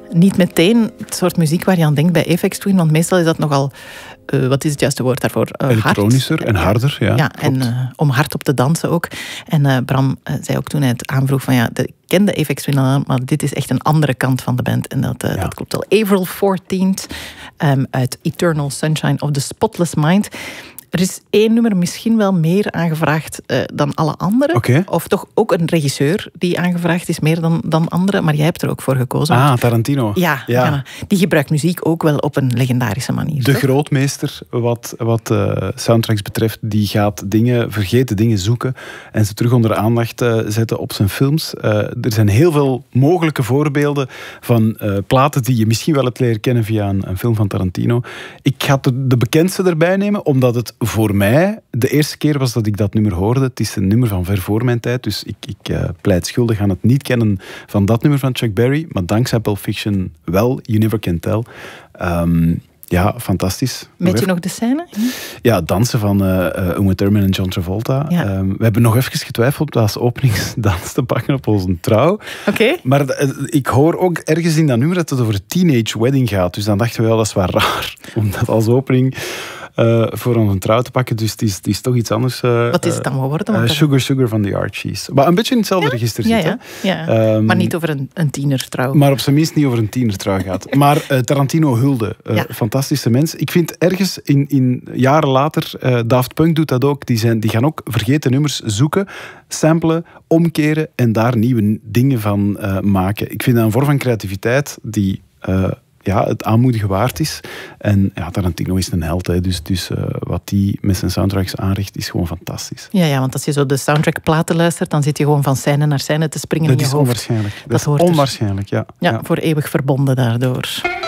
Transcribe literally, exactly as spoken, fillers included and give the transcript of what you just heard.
niet meteen het soort muziek waar je aan denkt bij Aphex Twin, want meestal is dat nogal, uh, wat is het juiste woord daarvoor? Uh, Elektronischer hard. en harder, ja. Ja, en uh, om hard op te dansen ook. En uh, Bram uh, zei ook toen hij het aanvroeg van ja, de, ik ken de Aphex Twin al, maar dit is echt een andere kant van de band. En dat, uh, ja. dat klopt wel. April fourteenth um, uit Eternal Sunshine of the Spotless Mind. Er is één nummer misschien wel meer aangevraagd uh, dan alle andere. Okay. Of toch ook een regisseur die aangevraagd is, meer dan, dan andere. Maar jij hebt er ook voor gekozen. Ah, Tarantino. Ja, ja. ja, die gebruikt muziek ook wel op een legendarische manier. De toch? grootmeester wat, wat uh, soundtracks betreft, die gaat dingen, vergeten dingen zoeken en ze terug onder de aandacht uh, zetten op zijn films. Uh, er zijn heel veel mogelijke voorbeelden van uh, platen die je misschien wel hebt leren kennen via een, een film van Tarantino. Ik ga de, de bekendste erbij nemen, omdat het voor mij de eerste keer was dat ik dat nummer hoorde. Het is een nummer van ver voor mijn tijd, dus ik, ik uh, pleit schuldig aan het niet kennen van dat nummer van Chuck Berry, maar dankzij Pulp Fiction wel, You Never Can Tell. Um, ja, fantastisch. Weet je nog de scène? Ja, dansen van uh, uh, Uma Thurman en John Travolta. Ja. Um, we hebben nog even getwijfeld als openingsdans te pakken op onze trouw. Oké. Okay. Maar uh, ik hoor ook ergens in dat nummer dat het over een teenage wedding gaat. Dus dan dachten we wel, dat is wel raar om dat als opening Uh, voor onze trouw te pakken. Dus het is, het is toch iets anders. Uh, Wat is het dan geworden? Uh, Sugar Sugar van de Archies. Maar een beetje in hetzelfde ja? register ja, zit. Ja, ja. Um, maar niet over een, een tienertrouw. Maar op zijn minst niet over een tienertrouw gaat. Maar uh, Tarantino hulde. Uh, ja. Fantastische mens. Ik vind ergens in, in jaren later, uh, Daft Punk doet dat ook, die, zijn, die gaan ook vergeten nummers zoeken, samplen, omkeren en daar nieuwe dingen van uh, maken. Ik vind dat een vorm van creativiteit die Uh, ja, het aanmoedigen waard is. En ja, Tarantino is een held. Hè. Dus, dus uh, wat hij met zijn soundtracks aanricht, is gewoon fantastisch. Ja, ja, want als je zo de soundtrackplaten luistert, dan zit je gewoon van scène naar scène te springen dat in je is hoofd. Onwaarschijnlijk. Dat, dat is onwaarschijnlijk. Ja. Ja, ja, voor eeuwig verbonden daardoor.